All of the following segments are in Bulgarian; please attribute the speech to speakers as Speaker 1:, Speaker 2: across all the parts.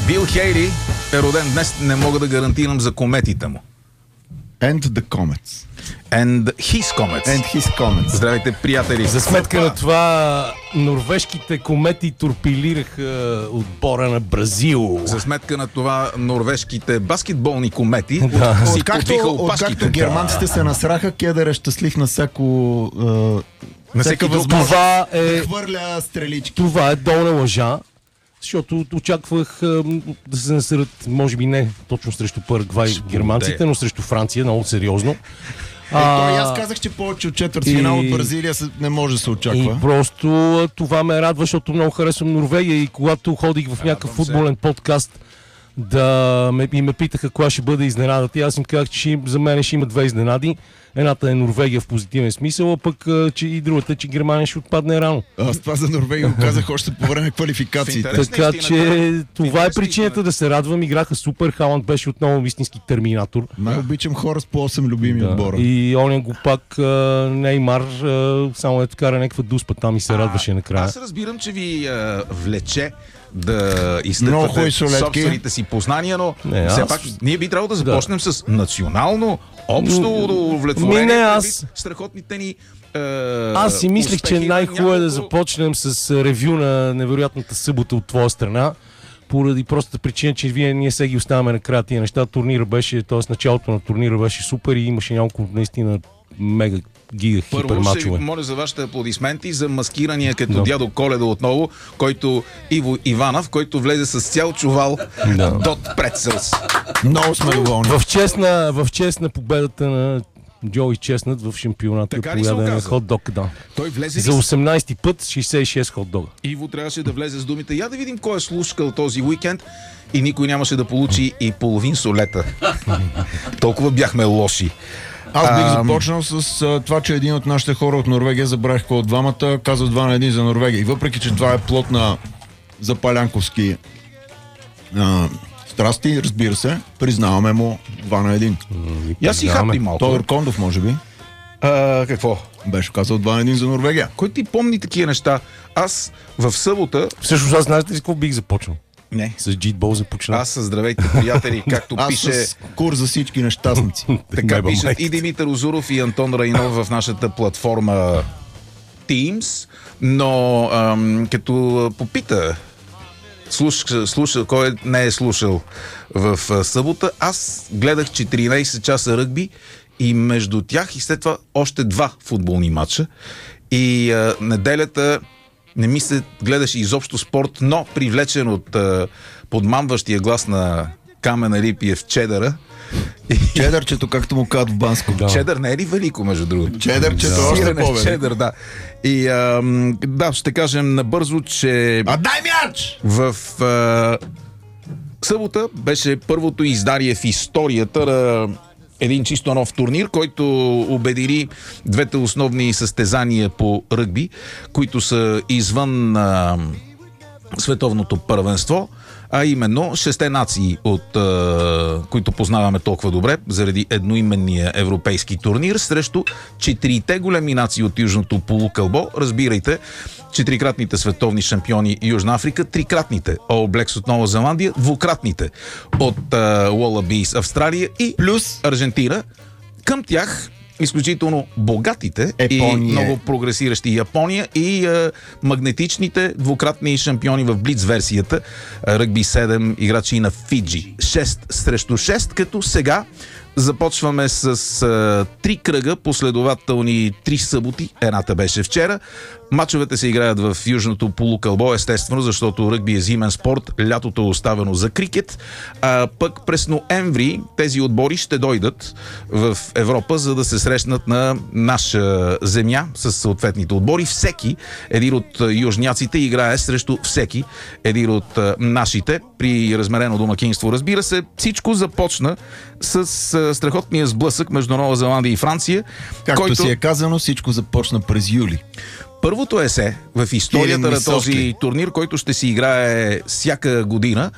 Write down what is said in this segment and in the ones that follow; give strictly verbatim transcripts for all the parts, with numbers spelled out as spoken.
Speaker 1: Бил Хейли е роден днес, не мога да гарантирам за кометите му.
Speaker 2: And the comets.
Speaker 1: And his comets.
Speaker 2: And his comets.
Speaker 1: Здравейте, приятели.
Speaker 3: За сметка на това, норвежките комети торпилираха отбора на Бразил.
Speaker 1: За сметка на това, норвежките баскетболни комети
Speaker 3: Да.
Speaker 1: си
Speaker 2: Откакто,
Speaker 1: подвиха
Speaker 2: откакто
Speaker 1: опашките.
Speaker 2: германците се насраха, Кедър е щастлив на всяко... е,
Speaker 1: На
Speaker 2: всяка
Speaker 1: всеки друг
Speaker 2: възможност
Speaker 3: Това
Speaker 2: да
Speaker 3: е,
Speaker 2: хвърля стрелички.
Speaker 3: това е долна лъжа, защото очаквах а, да се насърят, може би не точно срещу Парагвай германците, но срещу Франция, много сериозно.
Speaker 2: Е, той, аз казах, че повече от четвърт финал
Speaker 3: и-
Speaker 2: от Бразилия се- не може да се
Speaker 3: И
Speaker 2: очаква.
Speaker 3: просто а, това ме радва, защото много харесвам Норвегия и когато ходих в някакъв
Speaker 1: Радвам се.
Speaker 3: футболен подкаст да ме, и ме питаха коя ще бъде изненадата. И аз им казах, че ще, им- за мен ще има две изненади. Едната е Норвегия в позитивен смисъл, а пък а, че и другата, че Германия ще отпадне рано.
Speaker 2: Аз това за Норвегия го казах още по време на квалификациите.
Speaker 1: Интерес.
Speaker 3: Така
Speaker 1: истината-
Speaker 3: че това е
Speaker 1: интересна
Speaker 3: причината
Speaker 1: истина.
Speaker 3: да се радвам. Играха супер. Халанд беше отново истински терминатор.
Speaker 2: Най-обичам хора с по осем любими отбора.
Speaker 3: И оня го пак а, Неймар а, само е вкара някаква дуспа там и се радваше накрая.
Speaker 1: Аз разбирам, че ви а, влече да
Speaker 2: Много
Speaker 1: изтъквате
Speaker 2: хубави солетки.
Speaker 1: собствените си познания, но
Speaker 3: Не,
Speaker 1: все
Speaker 3: аз-
Speaker 1: пак ние би трябвало да започнем с национално общо
Speaker 3: Ми,
Speaker 1: удовлетворение.
Speaker 3: не, аз-
Speaker 1: предвид страхотните ни е,
Speaker 3: Аз си мислех, че
Speaker 1: успехи на
Speaker 3: най-хубаво е да
Speaker 1: няколко-
Speaker 3: започнем с а, ревю на невероятната събота от твоя страна, поради простата причина, че вие ние сега ги оставяме накрая тия неща. Турнира беше, т.е. началото на турнира беше супер и имаше няколко наистина мега гига хипер
Speaker 1: Първо ще ви
Speaker 3: мачове.
Speaker 1: моля за вашите аплодисменти за маскирания като
Speaker 3: Да.
Speaker 1: дядо Коледа отново, който Иво Иванов, който влезе с цял чувал
Speaker 3: Да.
Speaker 1: Дот Прецелс.
Speaker 2: Много сме доволни.
Speaker 3: В чест на, в чест на победата на Джои Чеснат в шампионата
Speaker 1: Така
Speaker 3: по
Speaker 1: ли се
Speaker 3: ядене на
Speaker 1: оказа?
Speaker 3: хот-дог, да.
Speaker 1: Той влезе
Speaker 3: За
Speaker 1: ли?
Speaker 3: осемнайсети път шейсет и шест хот-дога.
Speaker 1: Иво трябваше да влезе с думите. Я да видим кой е слушкал този уикенд и никой нямаше да получи и половин солета. Толкова бяхме лоши.
Speaker 2: Аз бих
Speaker 1: Ам.
Speaker 2: започнал с а, това, че един от нашите хора от Норвегия, забравих кой от двамата, каза два на един за Норвегия. И въпреки, че това е плод на запалянковски а, страсти, разбира се, признаваме му два на един.
Speaker 1: Я си хапни малко.
Speaker 2: Тодор Кондов, може би,
Speaker 1: А, какво?
Speaker 2: беше казал два на един за Норвегия.
Speaker 1: Кой ти помни такива неща? Аз в събота...
Speaker 3: Всъщност аз знаете ли с какво бих започнал?
Speaker 1: Не.
Speaker 3: С джитбол започна.
Speaker 1: Аз с здравейте, приятели, както
Speaker 2: Аз
Speaker 1: пише...
Speaker 2: с кур за всички нещастници.
Speaker 1: Така
Speaker 3: Неба
Speaker 1: пишат
Speaker 3: майка.
Speaker 1: и Димитър Озуров и Антон Райнов в нашата платформа Teams, но ам, като попита слуша, слуша, кой не е слушал в а, събота, аз гледах четиринайсет часа ръгби и между тях и след това още два футболни матча и а, неделята не ми се гледаше изобщо спорт, но привлечен от а, подмамващия глас на Камена Рипиев Чедъра.
Speaker 2: Чедърчето, както му казват в Банско.
Speaker 3: Да.
Speaker 1: Чедър не е ли велико, между другото?
Speaker 2: Чедърчето
Speaker 1: Да.
Speaker 2: още
Speaker 1: Сирене с
Speaker 2: по-велико.
Speaker 1: чедър, да. И ам, да, ще кажем набързо, че
Speaker 2: А дай мяч!
Speaker 1: в а, събота беше първото издание в историята на един чисто нов турнир, който обедини двете основни състезания по ръгби, които са извън а, световното първенство, а именно шесте нации, от а, които познаваме толкова добре, заради едноименния европейски турнир, срещу четирите големи нации от Южното полукълбо. Разбирайте, четирикратните световни шампиони Южна Африка, трикратните All Blacks от Нова Зеландия, двукратните от Wallabies Австралия и
Speaker 2: Плюс
Speaker 1: Аржентина. Към тях изключително богатите
Speaker 2: Япония.
Speaker 1: и много прогресиращи Япония и е, магнетичните двукратни шампиони в Блиц версията ръгби седем играчи на Фиджи. шест срещу шест, като сега започваме с е, три кръга, последователни три съботи. Едната беше вчера. Мачовете се играят в Южното полукълбо, естествено, защото ръгби е зимен спорт, лятото е оставено за крикет. А пък през ноември тези отбори ще дойдат в Европа, за да се срещнат на наша земя с съответните отбори. Всеки един от южняците играе срещу всеки един от нашите при размерено домакинство. Разбира се, всичко започна с страхотния сблъсък между Нова Зеландия и Франция,
Speaker 2: както
Speaker 1: който...
Speaker 2: си е казано, всичко започна през юли.
Speaker 1: Първото есе в историята
Speaker 2: Кирин
Speaker 1: на
Speaker 2: Мисовски.
Speaker 1: този турнир, който ще си играе всяка година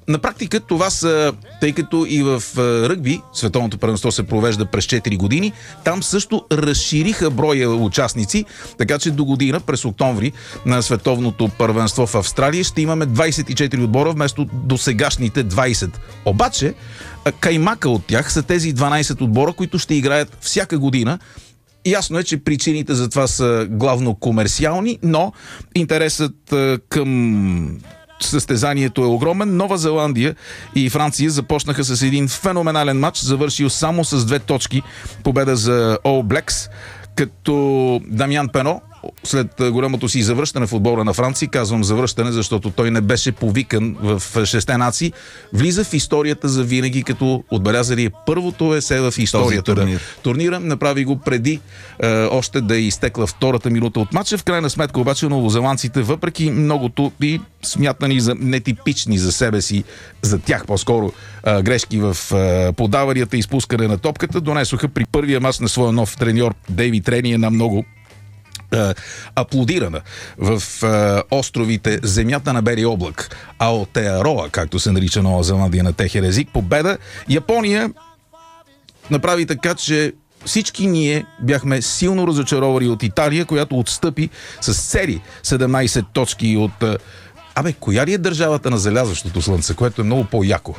Speaker 1: на практика това са, тъй като и в ръгби световното първенство се провежда през четири години, там също разшириха броя участници, така че до година, през октомври на световното първенство в Австралия ще имаме двайсет и четири отбора вместо досегашните двайсет. Обаче, каймака от тях са тези дванайсет отбора, които ще играят всяка година. Ясно е, че причините за това са главно комерциални, но интересът към състезанието е огромен. Нова Зеландия и Франция започнаха с един феноменален матч, завършил само с две точки. Победа за All Blacks, като Дамян Пено след голямото си завръщане в отбора на Франция, казвам завръщане, защото той не беше повикан в шесте нации, влиза в историята за винаги, като отбелязали е първото есе в историята на турнир. турнира. Направи го преди е, още да е изтекла втората минута от матча. В крайна сметка обаче новозеландците, въпреки многото и смятани за нетипични за себе си, за тях по-скоро е, грешки в е, подаванията и изпускане на топката, донесоха при първия мач на своя нов треньор Дейвид Рени една много Uh, аплодирана в uh, островите земята на Бели облак, Аотеароа, както се нарича Нова Зеландия на техен език, победа. Япония направи така, че всички ние бяхме силно разочаровани от Италия, която отстъпи с цели седемнайсет точки от... Uh, абе, коя ли е държавата на залязващото слънце, което е много по-яко?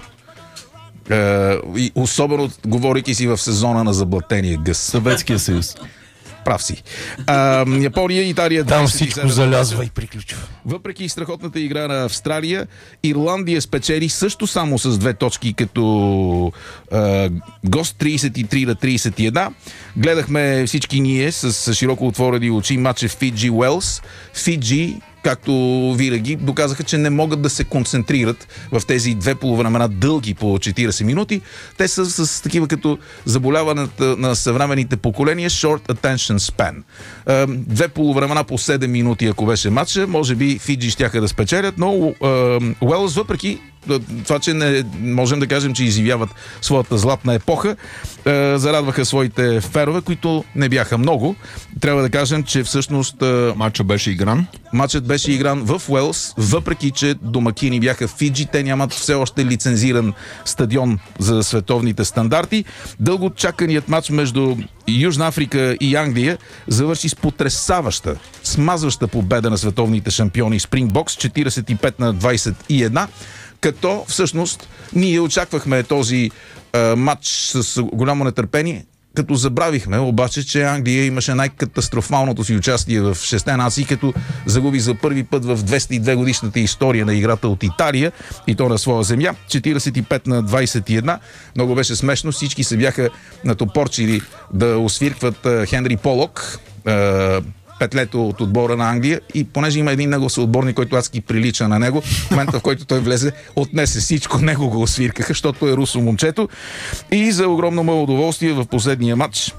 Speaker 1: Uh, и особено говорейки си в сезона на заблатения гъс.
Speaker 2: Съветския съюз.
Speaker 1: Прав си. А, Япония, Италия...
Speaker 3: Там всичко залязва и приключва.
Speaker 1: Въпреки страхотната игра на Австралия, Ирландия спечели също само с две точки като а, гост, трийсет и три на трийсет и една. Гледахме всички ние с широко отворени очи матча Фиджи-Уелс. Фиджи, както винаги, доказаха, че не могат да се концентрират в тези две полувремена дълги по четирийсет минути. Те са с такива като заболяването на съвременните поколения Short Attention Span. Две полувремена по седем минути, ако беше матча, може би Фиджи щяха да спечелят, но Уелс, въпреки това, че не можем да кажем, че изживяват своята златна епоха, е, зарадваха своите фенове, които не бяха много. Трябва да кажем, че всъщност е,
Speaker 2: матчът беше игран.
Speaker 1: Матчът беше игран в Уелс, въпреки че домакини бяха Фиджи, те нямат все още лицензиран стадион за световните стандарти. Дълго чаканият матч между Южна Африка и Англия завърши с потресаваща, смазваща победа на световните шампиони Спрингбокс, четирийсет и пет на двайсет и една. Като всъщност ние очаквахме този а, матч с голямо нетърпение, като забравихме обаче, че Англия имаше най-катастрофалното си участие в шесте нации, като загуби за първи път в двеста и две годишната история на играта от Италия, и то на своя земя, четирийсет и пет на двайсет и една. Много беше смешно, всички се бяха натопорчили да освиркват а, Хенри Полок, а, петлето от отбора на Англия, и понеже има един негов съотборник, който адски прилича на него, в момента, в който той влезе, отнесе всичко, него го освиркаха, защото е русо момчето. И за огромно мое удоволствие в последния матч,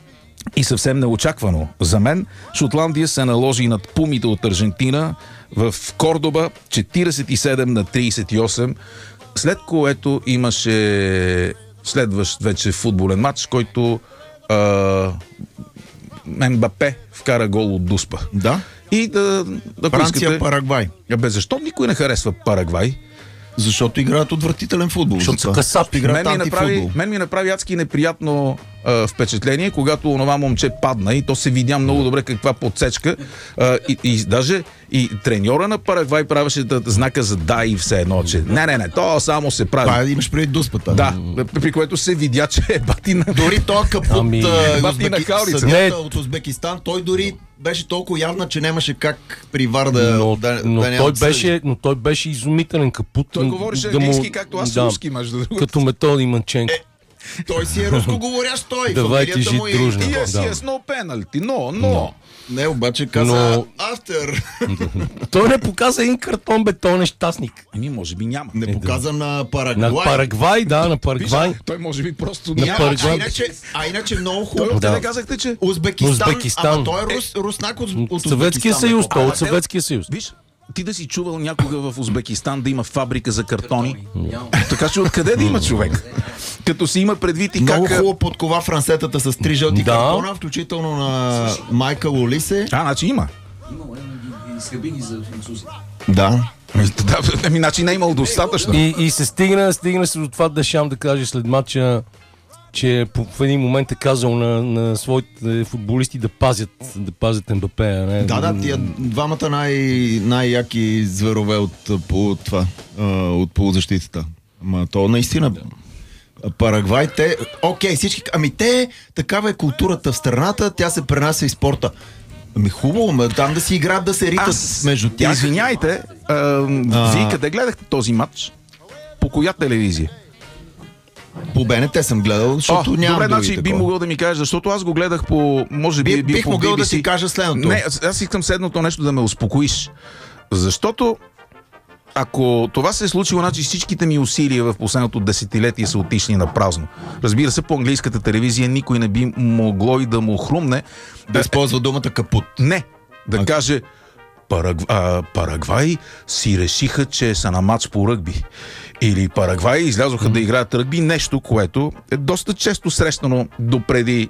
Speaker 1: и съвсем неочаквано за мен, Шотландия се наложи над пумите от Аржентина в Кордоба четирийсет и седем на трийсет и осем, след което имаше следващ вече футболен матч, който а... Мбапе вкара гол от дуспа.
Speaker 2: Да.
Speaker 1: И да, да
Speaker 2: Франция,
Speaker 1: искате...
Speaker 2: Парагвай.
Speaker 1: Бе, защо никой не харесва Парагвай?
Speaker 2: Защото играят отвратителен футбол.
Speaker 3: Защото са касапи.
Speaker 1: Мен ми, направи, мен ми направи адски неприятно а, впечатление, когато онова момче падна, и то се видя много добре каква подсечка. А, и, и даже и треньора на Парагвай правеше да, знака за да и все едно, че не, не, не, то само се прави.
Speaker 2: Това имаш преди дуспата.
Speaker 1: Да, при което се видя, че е батина.
Speaker 2: Дори той капут
Speaker 3: ами...
Speaker 2: Узбеки... съдята от Узбекистан, той дори беше толкова явна, че нямаше как при вар да...
Speaker 3: Но,
Speaker 2: да,
Speaker 3: но,
Speaker 2: да
Speaker 3: той беше, но той беше изумителен капут.
Speaker 1: Той говореше
Speaker 3: да
Speaker 1: английски, както аз
Speaker 3: да,
Speaker 1: руски, между другото.
Speaker 3: Като Методи Манченко.
Speaker 2: Е, той си е рускоговорящ той.
Speaker 3: Давай ти жи дружно.
Speaker 1: Yes,
Speaker 3: Да.
Speaker 1: yes, no penalty, no, no.
Speaker 2: Не, обаче каза
Speaker 3: Но-
Speaker 2: after.
Speaker 3: Той не показа един картон, бе, той е нещастник.
Speaker 1: Еми, може би няма.
Speaker 2: Не показа на Парагвай.
Speaker 3: На Парагвай, да, на Парагвай.
Speaker 1: Виж, той може би просто
Speaker 3: На
Speaker 1: няма.
Speaker 2: А,
Speaker 3: Парагвай.
Speaker 2: а, иначе, а иначе много
Speaker 1: Той
Speaker 2: хубаво.
Speaker 1: откъде
Speaker 3: Да.
Speaker 1: казахте, че...
Speaker 2: Узбекистан,
Speaker 3: Узбекистан.
Speaker 2: ама той е рус, руснак от, от
Speaker 3: Съветския
Speaker 2: Узбекистан,
Speaker 3: съюз,
Speaker 2: бе,
Speaker 3: той
Speaker 2: а,
Speaker 3: от Съветския съюз.
Speaker 1: Виж, ти да си чувал някога в Узбекистан да има фабрика за картони? Така че откъде да има човек? Като си има предвид и
Speaker 2: Много
Speaker 1: как...
Speaker 2: хубаво подкова франсетата с три жълти
Speaker 3: Да.
Speaker 2: картона, включително на Майкъл Олисе.
Speaker 1: А, значи има.
Speaker 4: Имало е и с кабини за французи.
Speaker 2: Да.
Speaker 1: Да, ами, значи не е имал достатъчно.
Speaker 3: И, и се стигна, стигна се до това Дешам да каже след матча, че в един момент е казал на, на своите футболисти да пазят, да пазят Мбапе. Не?
Speaker 2: Да, да, тия двамата най- най-яки зверове от, от това, от полузащитата. Ама то наистина... Парагвай, те... Окей, всички... Ами те... Такава е културата в страната, тя се пренася и спорта. Ами хубаво, ме там да си играят, да се ритат
Speaker 1: Аз,
Speaker 2: между тях.
Speaker 1: Извиняйте, а,
Speaker 2: А...
Speaker 1: вие къде гледахте този матч? По коя телевизия?
Speaker 2: По БНТ съм гледал, защото
Speaker 1: О,
Speaker 2: нямам
Speaker 1: добре,
Speaker 2: други
Speaker 1: значи би
Speaker 2: такова.
Speaker 1: могъл да ми кажеш, защото аз го гледах по... Може би,
Speaker 2: Би,
Speaker 1: би
Speaker 2: бих
Speaker 1: по
Speaker 2: могъл
Speaker 1: би би
Speaker 2: да
Speaker 1: си.
Speaker 2: ти кажа следното.
Speaker 1: Не, аз, аз искам следното нещо да ме успокоиш. Защото ако това се е случило, значи всичките ми усилия в последното десетилетие са отишли на празно. Разбира се, по английската телевизия никой не би могло и да му хрумне
Speaker 2: Да използва думата капут.
Speaker 1: не, да
Speaker 2: А-
Speaker 1: каже Параг... а, Парагвай си решиха, че са на матч по ръгби. Или Парагвай излязоха mm. да играят ръгби, нещо, което е доста често срещано допреди